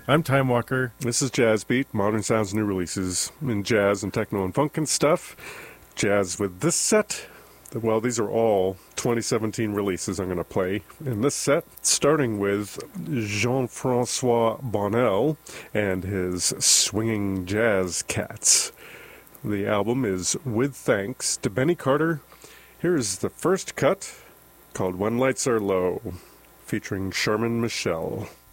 I'm Time Walker. This is Jazz Beat, modern sounds, new releases in jazz and techno and funk and stuff. Jazz with this set. Well, these are all 2017 releases I'm going to play in this set, starting with Jean-Francois Bonnel and his Swinging Jazz Cats. The album is With Thanks to Benny Carter. Here's the first cut, called When Lights Are Low, featuring Sherman Michelle.